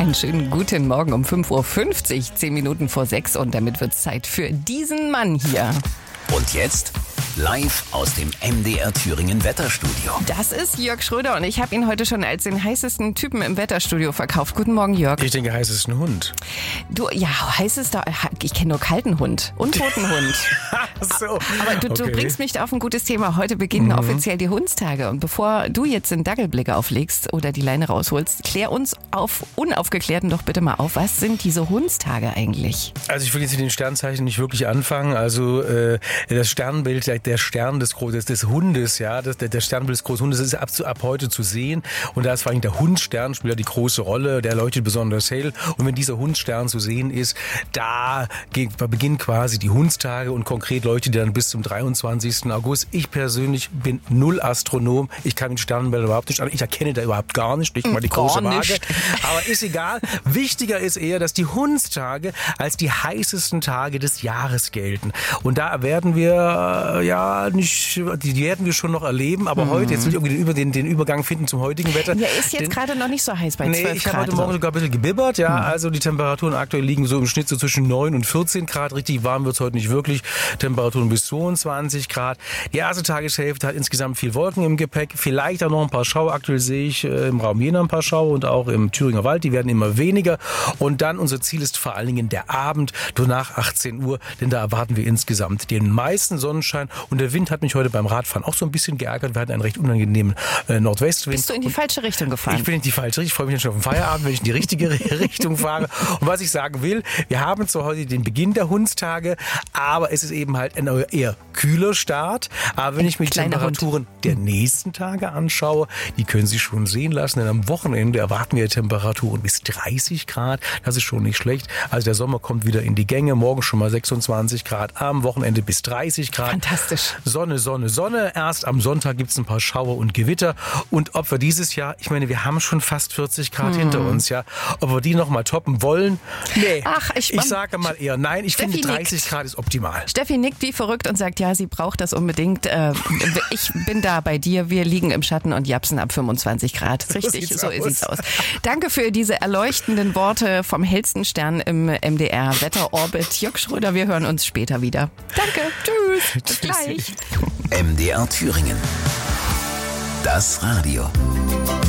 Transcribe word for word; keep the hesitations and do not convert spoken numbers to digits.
Einen schönen guten Morgen um fünf Uhr fünfzig, zehn Minuten vor sechs und damit wird es Zeit für diesen Mann hier. Und jetzt live aus dem M D R Thüringen Wetterstudio. Das ist Jörg Schröder und ich habe ihn heute schon als den heißesten Typen im Wetterstudio verkauft. Guten Morgen, Jörg. Ich denke, heißesten Hund. Du, ja, heißester, ich kenne nur kalten Hund und toten Hund. so. Aber du, okay. du bringst mich auf ein gutes Thema. Heute beginnen mhm. offiziell die Hundstage. Und bevor du jetzt den Dackelblick auflegst oder die Leine rausholst, klär uns auf Unaufgeklärten doch bitte mal auf. Was sind diese Hundstage eigentlich? Also ich will jetzt mit den Sternzeichen nicht wirklich anfangen. Also äh, das Sternbild, der Stern des, des, des Hundes, ja, das, der Sternbild des Großhundes ist ab, ab heute zu sehen. Und da ist vor allem der Hundstern, spielt ja die große Rolle. Der leuchtet besonders hell. Und wenn dieser Hundstern zu sehen ist, da beginnen quasi die Hundstage und konkret leuchtet der dann bis zum dreiundzwanzigsten August. Ich persönlich bin null Astronom. Ich kann den Sternbild überhaupt nicht an. Ich erkenne da überhaupt gar nicht, nicht mal die große Waage. Aber ist egal. Wichtiger ist eher, dass die Hundstage als die heißesten Tage des Jahres gelten. Und da werden wir, ja, nicht, die werden wir schon noch erleben. Aber mhm. heute, jetzt will ich irgendwie den, Über, den, den Übergang finden zum heutigen Wetter. Ja, ist jetzt gerade noch nicht so heiß bei nee, zwölf Grad. Ich habe heute Morgen sogar ein bisschen gebibbert. Ja, mhm. also die Temperaturen aktuell liegen so im Schnitt so zwischen neun und vierzehn Grad. Richtig warm wird es heute nicht wirklich. Temperaturen bis zweiundzwanzig Grad. Die erste Tageshälfte hat insgesamt viel Wolken im Gepäck. Vielleicht auch noch ein paar Schauer. Aktuell sehe ich äh, im Raum Jena ein paar Schauer und auch im Thüringer Wald. Die werden immer weniger. Und dann unser Ziel ist vor allen Dingen der Abend, nur nach achtzehn Uhr. Denn da erwarten wir insgesamt den meisten Sonnenschein. Und der Wind hat mich heute beim Radfahren auch so ein bisschen geärgert. Wir hatten einen recht unangenehmen äh, Nordwestwind. Bist du in die und falsche Richtung gefahren? Ich bin in die falsche Richtung. Ich freue mich schon auf den Feierabend, wenn ich in die richtige Richtung fahre. Und was ich sagen will, wir haben zwar heute den Beginn der Hundstage, aber es ist eben halt ein eher kühler Start. Aber wenn ein ich mir die Temperaturen Hund. der nächsten Tage anschaue, die können sich schon sehen lassen. Denn am Wochenende erwarten wir Temperaturen bis dreißig Grad. Das ist schon nicht schlecht. Also der Sommer kommt wieder in die Gänge. Morgen schon mal sechsundzwanzig Grad, am Wochenende bis dreißig Grad. Fantastisch. Sonne, Sonne, Sonne. Erst am Sonntag gibt es ein paar Schauer und Gewitter. Und ob wir dieses Jahr, ich meine, wir haben schon fast vierzig Grad hm. hinter uns, ja. Ob wir die noch mal toppen wollen? Nee. Ach, ich, ich sage mal eher nein. Ich Steffi finde dreißig nickt. Grad ist optimal. Steffi nickt wie verrückt und sagt, ja, sie braucht das unbedingt. Ich bin da bei dir. Wir liegen im Schatten und japsen ab fünfundzwanzig Grad. Richtig, so, so sieht's aus. Danke für diese erleuchtenden Worte vom hellsten Stern im M D R Wetterorbit. Jörg Schröder, wir hören uns später wieder. Danke. Tschüss. Bis gleich. M D R Thüringen. Das Radio.